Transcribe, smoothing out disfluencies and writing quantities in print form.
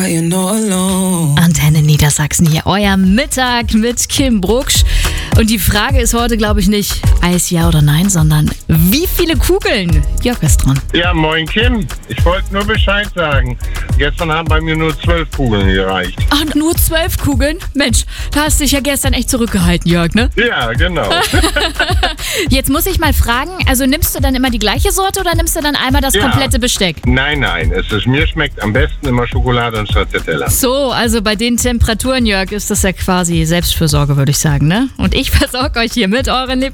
Antenne Niedersachsen hier, euer Mittag mit Kim Brucksch. Und die Frage ist heute, glaube ich, nicht Eis ja oder nein, sondern wie viele Kugeln? Jörg ist dran. Ja, moin Kim. Ich wollte nur Bescheid sagen. Gestern haben bei mir nur 12 Kugeln gereicht. Ach, nur 12 Kugeln? Mensch, da hast du dich ja gestern echt zurückgehalten, Jörg, ne? Ja, genau. Jetzt muss ich mal fragen, also nimmst du dann immer die gleiche Sorte oder nimmst du dann einmal das komplette Besteck? Nein, mir schmeckt am besten immer Schokolade und Stracciatella. So, also bei den Temperaturen, Jörg, ist das ja quasi Selbstfürsorge, würde ich sagen, ne? Und ich versorge euch hier mit euren